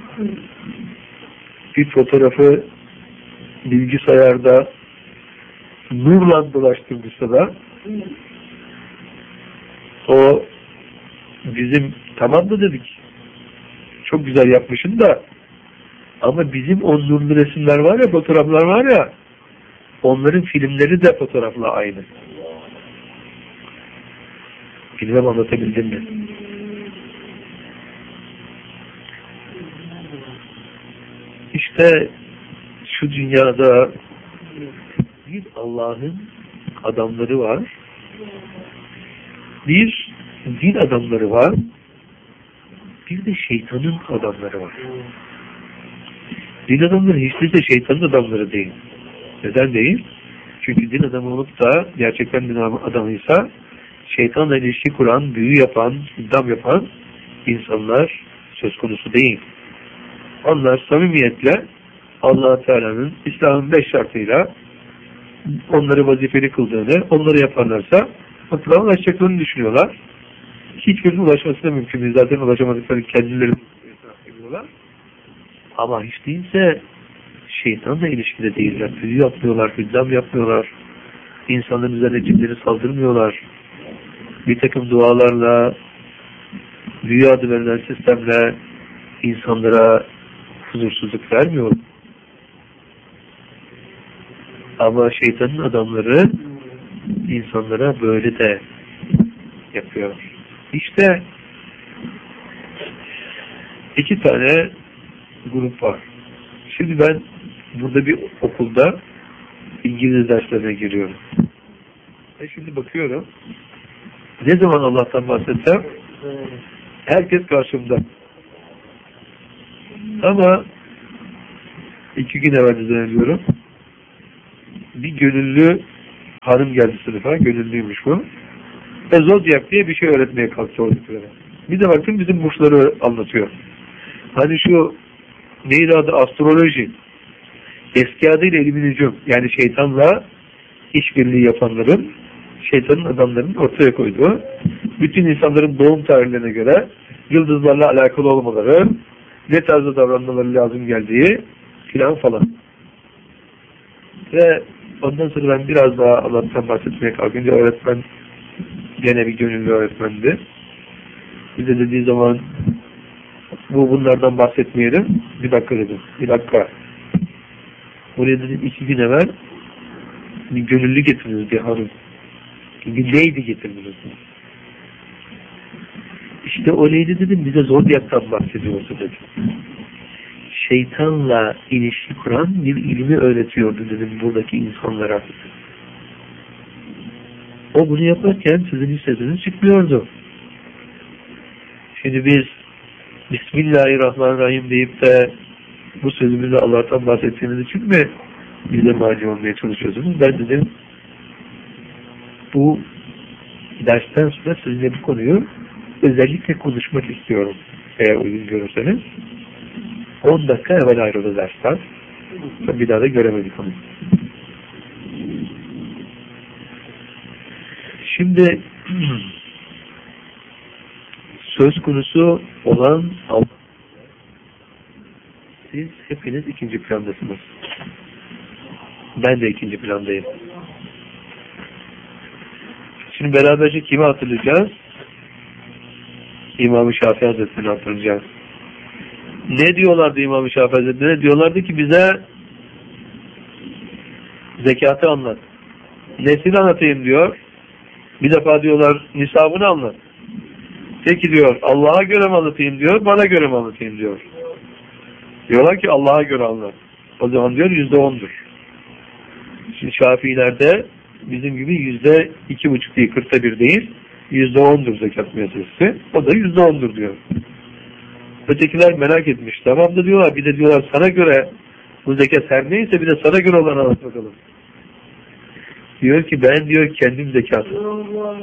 bir fotoğrafı bilgisayarda nurla dolaştırmışsa da o bizim tamam da dedik. Çok güzel yapmışsın da ama bizim o nurlu resimler var ya, fotoğraflar var ya, onların filmleri de fotoğrafla aynı. Bilmem anlatabildim mi? İşte şu dünyada bir Allah'ın adamları var, bir din adamları var, bir de şeytanın adamları var. Din adamları hiç değilse şeytanın adamları değil. Neden değil? Çünkü din adamı olup da gerçekten din adamıysa şeytanla ilişki kuran, büyü yapan, idam yapan insanlar söz konusu değil. Onlar samimiyetle Allah-u Teala'nın İslam'ın 5 şartıyla onları vazifeli kıldığını, onları yaparlarsa mutlaka ulaşacaklarını düşünüyorlar. Hiçbirinin ulaşması da mümkün değil. Zaten ulaşamadıkları kendileri biliyorlar. Ama hiç değilse şeytanla ilişkide değiller. Büyü yapmıyorlar, hüddam yapmıyorlar. İnsanların üzerine cinleri saldırmıyorlar. Bir takım dualarla, büyü adı verilen sistemle insanlara huzursuzluk vermiyor. Ama şeytanın adamları insanlara böyle de yapıyor. İşte iki tane grup var. Şimdi ben burada bir okulda İngiliz derslerine giriyorum. Şimdi bakıyorum. Ne zaman Allah'tan bahsetsem herkes karşımda. Ama 2 gün evvel düzenliyorum. bir gönüllü hanım geldi sınıfa. Gönüllüymüş bu. Ve Zodyak diye bir şey öğretmeye kalktı oradakilere. Bir de baktım bizim burçları anlatıyor. Hani şu neydi adı? Astroloji. Eski adıyla ilmi nücum. Yani şeytanla işbirliği yapanların, şeytanın adamlarının ortaya koyduğu, bütün insanların doğum tarihlerine göre yıldızlarla alakalı olmaları, ne tarzda davranmaları lazım geldiği filan falan. Ve ondan sonra ben biraz daha Allah'tan bahsetmeye kalkınca öğretmen gene bir gönüllü öğretmendi. Bize dediği zaman bunlardan bahsetmeyelim. Bir dakika dedim. Bir dakika. Oraya dedim 2 gün evvel bir gönüllü getirdiniz bir hanım. Bir lady getirdiniz. İşte o lady dedim bize Zodyak'tan bahsediyordu dedim. Şeytanla ilişki kuran bir ilmi öğretiyordu dedim buradaki insanlara. O bunu yaparken sizin hiç sesiniz çıkmıyordu. Şimdi biz Bismillahirrahmanirrahim deyip de bu sözümüzde Allah'tan bahsettiğiniz için mi bize mani olmaya çalışıyorsunuz? Ben dedim bu dersten sonra sizinle bu konuyu özellikle konuşmak istiyorum. Eğer uygun görürseniz. 10 dakika evvel ayrıldı dersten. Bir daha da göremedik onu. Şimdi söz konusu olan siz hepiniz ikinci plandasınız. Ben de ikinci plandayım. Şimdi beraberce kimi hatırlayacağız? İmam-ı Şafii Hazretleri'ni hatırlayacağız. Ne diyorlardı İmam-ı Şafii Hazretleri? Diyorlardı ki bize zekatı anlat. Nesini anlatayım diyor. Bir defa diyorlar nisabını anlat. Peki diyor Allah'a göre mi anlatayım diyor, bana göre mi anlatayım diyor. Diyorlar ki Allah'a göre anlat. O zaman diyor %10'dur. Şimdi Şafiilerde bizim gibi %2,5 değil, 1/40 değil, %10'dur zekat meselesi. O da %10'dur diyor. Ötekiler merak etmiş. Tamam da diyorlar, bir de diyorlar sana göre bu zekat her neyse bir de sana göre olan anlat bakalım. Diyor ki ben diyor kendim zekatım.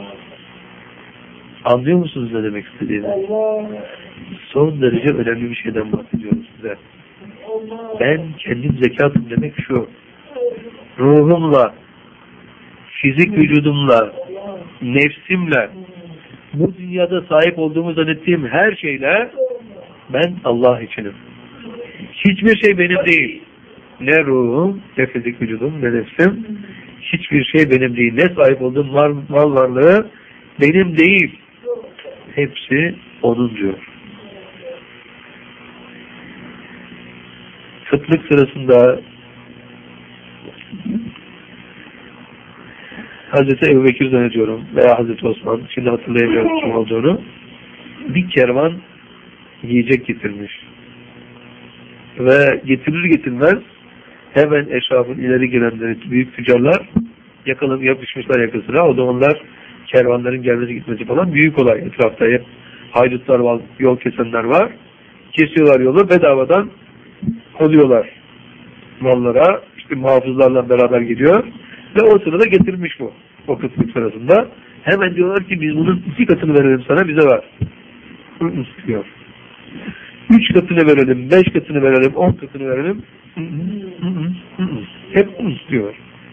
Anlıyor musunuz ne demek istediğini? Son derece önemli bir şeyden bahsediyorum size. Ben kendim zekatım demek şu. Ruhumla, fizik vücudumla, nefsimle, bu dünyada sahip olduğumu zannettiğim her şeyle ben Allah içinim. Hiçbir şey benim değil. Ne ruhum, ne fizik vücudum, ne nefsim. Hiçbir şey benim değil. Ne sahip olduğum mal varlığı benim değil. Hepsi onun diyor. Kıtlık sırasında Hazreti Ebubekir zannediyorum veya Hazreti Osman, şimdi hatırlayamıyorum kim olduğunu, bir kervan yiyecek getirmiş. Ve getirir getirmez hemen eşrafın ileri gelenleri, büyük tüccarlar yapışmışlar yakasına. O zamanlar kervanların gelmesi gitmesi falan büyük olay. Etrafta hep haydutlar var, yol kesenler var. Kesiyorlar yolu, bedavadan alıyorlar mallara. İşte muhafızlarla beraber gidiyor. Ve o sırada getirmiş bu. O kıtlık sırasında. Hemen diyorlar ki biz bunun 2 katını verelim sana, bize ver. Diyor. 3 katını verelim, 5 katını verelim, 10 katını verelim. Hep diyor.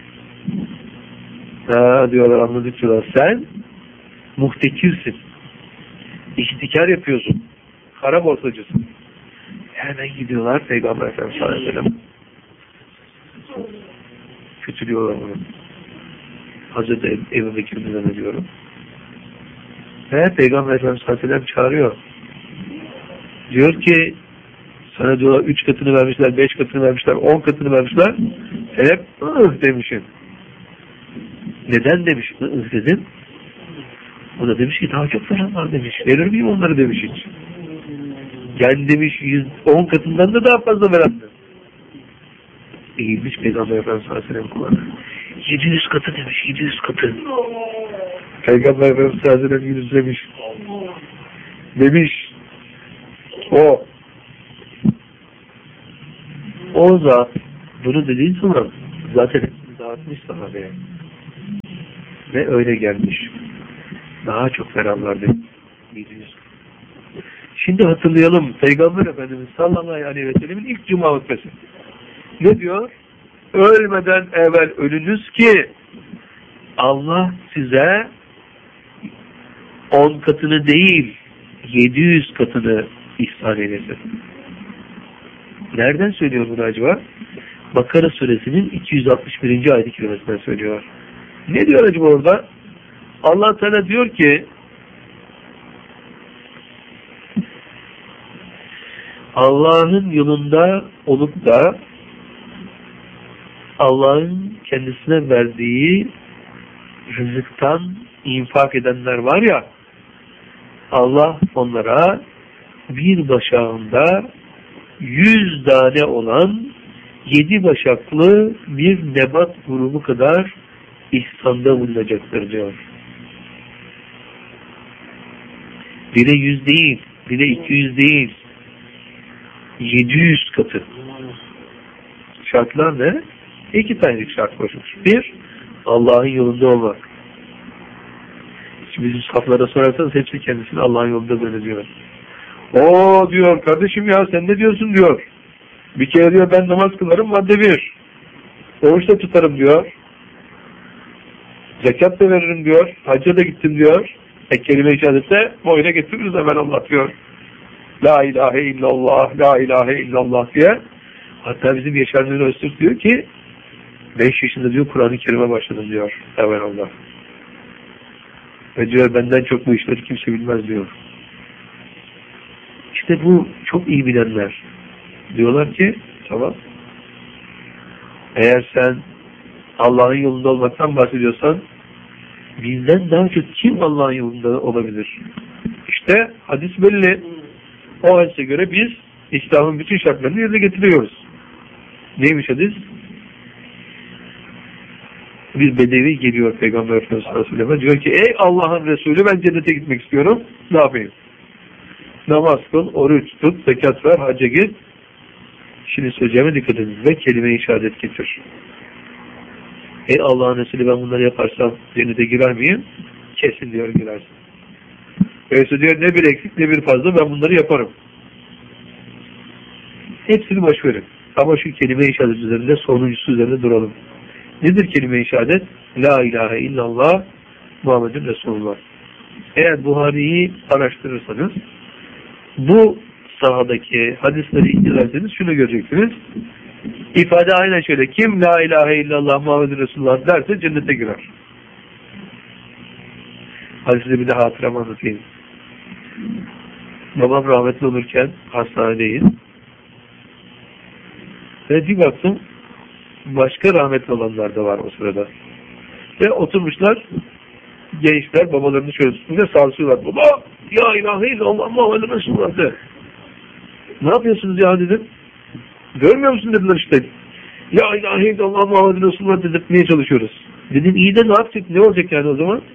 Diyorlar, anladık diyorlar. Sen muhtekirsin. İhtikar yapıyorsun. Kara borsacısın. Hemen gidiyorlar Peygamber Efendimiz sallallahu aleyhi ve sellem. Kötülüyorlar bunu. Hazreti Ebubekir'in zannediyorum. Ve Peygamber Efendimiz sallallahu aleyhi ve sellem çağırıyor. Diyor ki sana diyorlar 3 katını vermişler, 5 katını vermişler, 10 katını vermişler. Sen hep demişsin. Neden demiş dedin? O da demiş ki daha çok falan var demiş. Verir miyim onları demiş hiç. Yani demiş 10 katından da daha fazla verenler. Eğilmiş Peygamber Efendimiz sallallahu aleyhi ve sellem kulağına. 700 katı demiş, 700 katı. Peygamber Efendimiz sallallahu aleyhi ve sellem yüzlemiş. Demiş o zat bunu dediğin zaman zaten daha dağıtmış sahabeye. Ve öyle gelmiş. Daha çok ferahlardı. 700. Şimdi hatırlayalım. Peygamber Efendimiz sallallahu aleyhi ve sellemin ilk cuma hutbesi. Ne diyor? Ölmeden evvel ölünüz ki Allah size 10 katını değil 700 katını ihsan eylesin. Nereden söylüyor bunu acaba? Bakara suresinin 261. ayet-i kerimesinden söylüyor. Ne diyor acaba orada? Allah Teala diyor ki Allah'ın yolunda olup da Allah'ın kendisine verdiği rızıktan infak edenler var ya, Allah onlara bir başağında 100 tane olan 7 başaklı bir nebat grubu kadar ihsanda bulunacaktır diyor. Bire 100 değil, bire 200 değil, 700 katı. Şartlar ne? 2 tanelik şart koşmuş. Bir, Allah'ın yolunda olmak. Şimdi bizim saflara sorarsanız hepsi kendisini Allah'ın yolunda böyle diyor. O diyor, kardeşim ya sen ne diyorsun diyor. Bir kere diyor ben namaz kılarım, madde 1. Oruç da tutarım diyor. Zekat da veririm diyor. Hacca da gittim diyor. Kelime-i şehadette boyuna getiririz hemen Allah diyor. La ilahe illallah, la ilahe illallah diye. Hatta bizim Yaşar Nuri Öztürk diyor ki 5 yaşında diyor Kur'an-ı Kerim'e başladım diyor. Evet Allah. Ve diyor benden çok bu işleri kimse bilmez diyor. İşte bu çok iyi bilenler. Diyorlar ki tamam. Eğer sen Allah'ın yolunda olmaktan bahsediyorsan bizden daha çok kim Allah'ın yolunda olabilir? İşte hadis belli. O hadise göre biz İslam'ın bütün şartlarını yerine getiriyoruz. Neymiş hadis? Bir bedevi geliyor Peygamber Efendimiz sallallahu aleyhi ve sellem. Diyor ki ey Allah'ın Resulü ben cennete gitmek istiyorum. Ne yapayım? Namaz kıl, oruç tut, zekat ver, hacca git. Şimdi söyleyeceğime dikkat edin ve kelime-i şehadet getir. Ey Allah'ın Resulü ben bunları yaparsam cennete girer miyim? Kesin diyor girersin. Öyleyse diyor ne bir eksik ne bir fazla ben bunları yaparım. Hepsini boş verin. Ama şu kelime-i şehadet üzerinde sonuncusu üzerinde duralım. Nedir kelime-i şehadet? La ilahe illallah Muhammedun Resulullah. Eğer Buhari'yi araştırırsanız bu sahadaki hadisleri incelerseniz şunu göreceksiniz. İfade aynen şöyle. Kim la ilahe illallah Muhammedun Resulullah derse cennete girer. Hadisleri bir de hatırama anlatayım. Babam rahmetli olurken hastanedeyiz. Ve bir baktım başka rahmetli olanlar da var o sırada. Ve oturmuşlar gençler babalarını şöyle tutunca sarsıyorlar. Baba ya ilahe illallah Muhammedun Resulullah de. Ne yapıyorsunuz ya dedim. Görmüyor musun dediler işte. Ya ilahe illallah Muhammedun Resulullah dedirtmeye çalışıyoruz. Dedim iyi de ne yapacak? Ne olacak yani o zaman?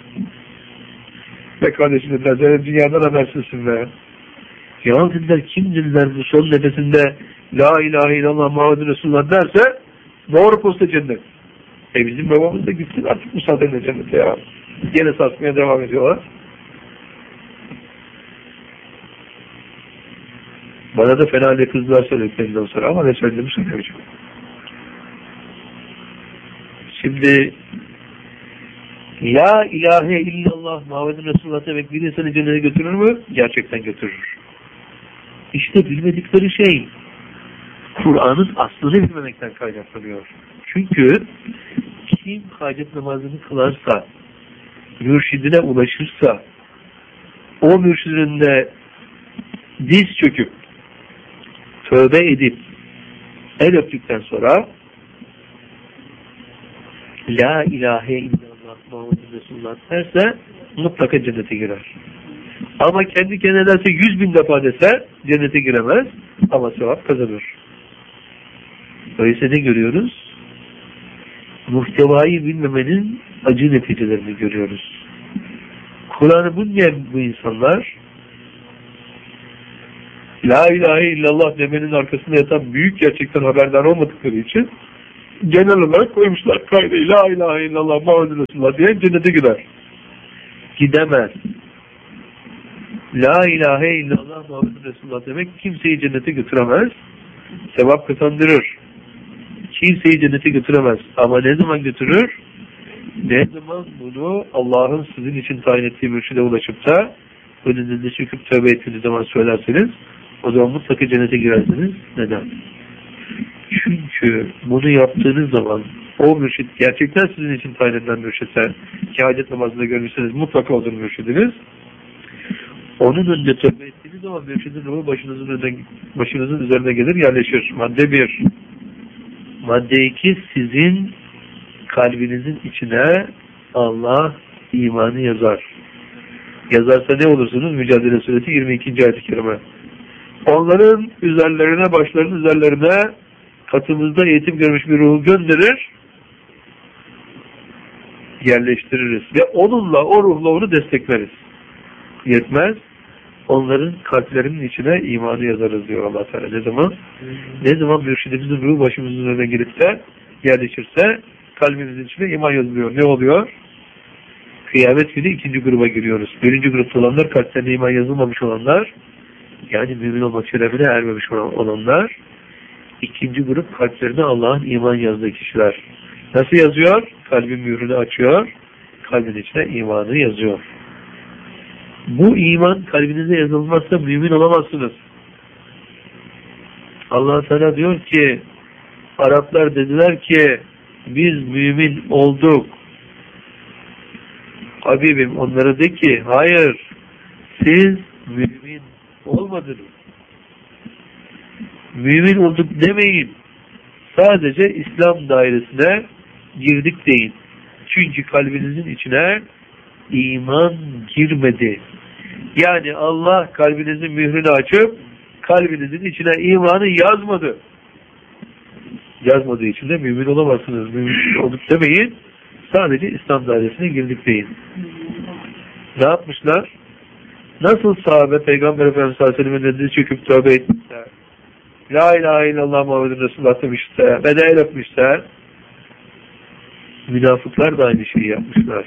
Ve kardeşim dediler sen dünyadan habersizsin be. Ya dediler kim dediler bu son nefesinde la ilahe illallah Muhammedun Resulullah derse doğru posta cennet. Bizim babamız da gitsin artık müsaadenle cennete ya. Gene sarsmaya devam ediyorlar. Bana da fena ne kızlar söylediklerinden sonra ama ne söylediğimi söyleyeceğim. Şimdi La ilahe illallah Muhammedun Resulullah demek bir insanı cennete götürür mü? Gerçekten götürür. İşte bilmedikleri şey Kur'an'ın aslını bilmemekten kaynaklanıyor. Çünkü kim hacet namazını kılarsa, mürşidine ulaşırsa, o mürşidin de diz çöküp, tövbe edip, el öptükten sonra La ilahe illallah Muhammedun Resulullah derse mutlaka cennete girer. Ama kendi kendine derse 100.000 defa dese cennete giremez ama sevap kazanır. Öyleyse ne görüyoruz? Muhtevayı bilmemenin acı neticelerini görüyoruz. Kur'an'ı bilmeyen bu insanlar La ilahe illallah demenin arkasında yatan büyük gerçekten haberdar olmadıkları için Genel olarak koymuşlar kaydı. La ilahe illallah Muhammed Resulullah diye cennete gider. Gidemez. La ilahe illallah Muhammed Resulullah demek kimseyi cennete götüremez. Sevap kazandırır. Kimseyi cennete götüremez. Ama ne zaman götürür? Ne zaman bunu Allah'ın sizin için tayin ettiği mürşide ulaşıp da önünüzde çöküp tövbe ettiğiniz zaman söylerseniz o zaman mutlaka cennete girersiniz. Neden? Çünkü bunu yaptığınız zaman o mürşid gerçekten sizin için tayin edilen mürşidse ki hacet namazında görmüşseniz mutlaka odur mürşidiniz. Onun önünde tövbe ettiğiniz zaman mürşidin ruhu başınızın üzerine gelir yerleşir. Madde 1. Madde 2 sizin kalbinizin içine Allah imanı yazar. Yazarsa ne olursunuz? Mücadele Suresi 22. ayet-i kerime. Onların üzerlerine, başlarının üzerlerine katımızda eğitim görmüş bir ruhu gönderir, yerleştiririz. Ve onunla, o ruhla onu destekleriz. Yetmez. Onların kalplerinin içine imanı yazarız diyor Allah Teala. Ne zaman? Ne zaman mürşidimizin ruhu başımızın önüne girip de yerleşirse kalbimizin içine iman yazılıyor. Ne oluyor? Kıyamet günü ikinci gruba giriyoruz. Birinci grupta olanlar, kalplerine iman yazılmamış olanlar, yani mümin olmak şerefine ermemiş olanlar. İkinci grup kalplerine Allah'ın iman yazdığı kişiler. Nasıl yazıyor? Kalbin mührünü açıyor. Kalbin içine imanı yazıyor. Bu iman kalbinize yazılmazsa mümin olamazsınız. Allah Teala diyor ki Araplar dediler ki biz mümin olduk. Habibim onlara de ki hayır, siz mümin olmadınız. Mümin olduk demeyin. Sadece İslam dairesine girdik deyin. Çünkü kalbinizin içine iman girmedi. Yani Allah kalbinizin mührünü açıp kalbinizin içine imanı yazmadı. Yazmadığı için de mümin olamazsınız. Mümin olduk demeyin. Sadece İslam dairesine girdik deyin. Ne yapmışlar? Nasıl sahabe Peygamber Efendimiz sallallahu aleyhi ve sellem'in önünde çöküp tövbe etmişler, La ilahe illallah Muhammed Resulullah demişler, bedel etmişler, münafıklar da aynı şeyi yapmışlar.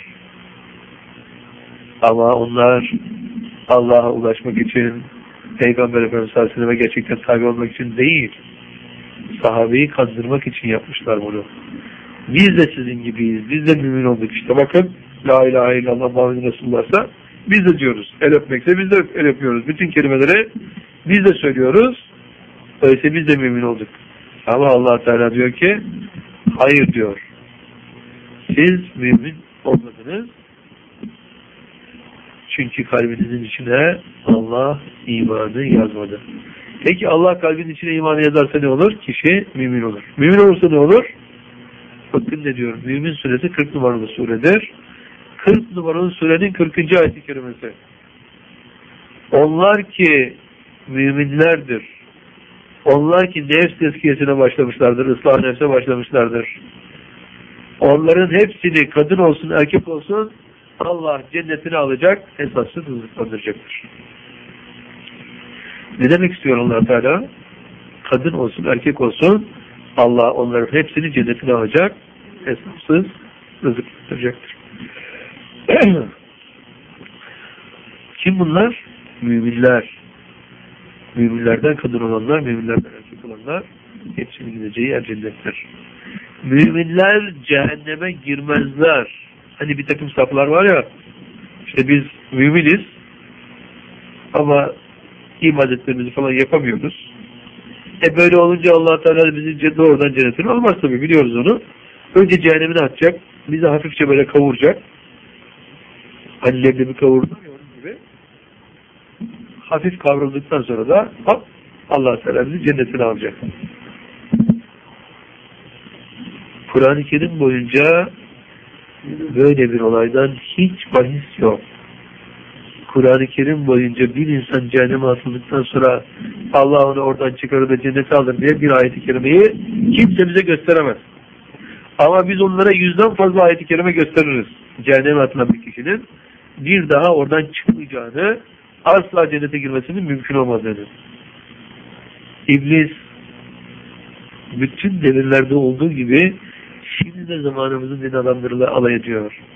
Ama onlar Allah'a ulaşmak için, Peygamber Efendimiz sallallahu aleyhi ve sellem'e gerçekten tabi olmak için değil, sahabeyi kandırmak için yapmışlar bunu. Biz de sizin gibiyiz, biz de mümin olduk işte. Bakın, La ilahe illallah Muhammed Resulullah'sa biz de diyoruz. El öpmekse biz de el öpüyoruz. Bütün kelimeleri biz de söylüyoruz. Öyleyse biz de mümin olduk. Ama Allah Teala diyor ki hayır diyor. Siz mümin olmadınız. Çünkü kalbinizin içine Allah imanı yazmadı. Peki Allah kalbinin içine imanı yazarsa ne olur? Kişi mümin olur. Mümin olursa ne olur? Bakın ne diyor? Mümin suresi 40 numaralı suredir. 40 numaralı surenin 40. ayet-i kerimesi. Onlar ki müminlerdir. Onlar ki nefs tezkiyesine başlamışlardır. Islah nefse başlamışlardır. Onların hepsini kadın olsun erkek olsun Allah cennetine alacak, esassız rızıklandıracaktır. Ne demek istiyor Allah Teala? Kadın olsun erkek olsun Allah onların hepsini cennetine alacak, hesapsız rızıklandıracaktır. Kim bunlar? Müminler. Müminlerden kadın olanlar, müminlerden erkek olanlar hepsinin gideceği yer cennettir. Müminler cehenneme girmezler. Hani bir takım saflar var ya, işte biz müminiz ama ibadetlerimizi falan yapamıyoruz. Böyle olunca Allah Teala bizi doğrudan cennetine almaz tabii, biliyoruz onu. Önce cehennemine atacak, bizi hafifçe böyle kavuracak. Hani leblebi kavurduğu gibi. Hafif kavrulduktan sonra da hop Allah Teala bizi cennetine alacak. Kur'an-ı Kerim boyunca böyle bir olaydan hiç bahis yok. Kur'an-ı Kerim boyunca bir insan cehenneme atıldıktan sonra Allah onu oradan çıkarır da cennete alır diye bir ayet-i kerimeyi kimse bize gösteremez. Ama biz onlara 100'den fazla ayet-i kerime gösteririz. Cehenneme atılan bir kişinin bir daha oradan çıkmayacağını, asla cennete girmesinin mümkün olmadığını. İblis bütün devirlerde olduğu gibi şimdi de zamanımızın din adamlarıyla alay ediyor.